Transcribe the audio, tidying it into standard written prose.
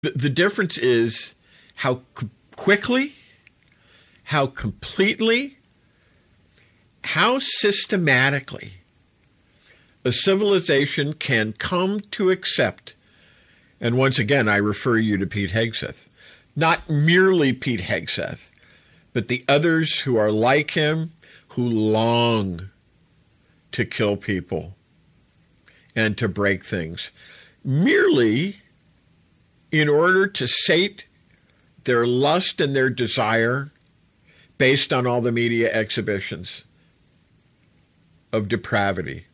The difference is how quickly, how completely, how systematically a civilization can come to accept, and once again, I refer you to Pete Hegseth, not merely Pete Hegseth, but the others who are like him, who long to kill people and to break things, merely in order to sate their lust and their desire based on all the media exhibitions of depravity.